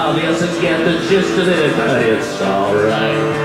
obvious and get the gist of it, but it's alright.